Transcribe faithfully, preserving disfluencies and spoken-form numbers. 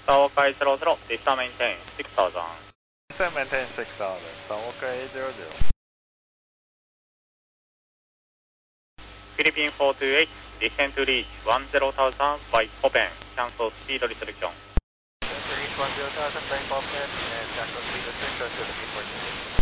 Sawaka eight hundred, descend maintain six thousand. Descend maintain six thousand, Sawaka eight hundred. Philippine four two eight, descend to reach one zero thousand by open, cancel speed restriction. Descend to reach one zero thousand by open and cancel speed restriction to the report.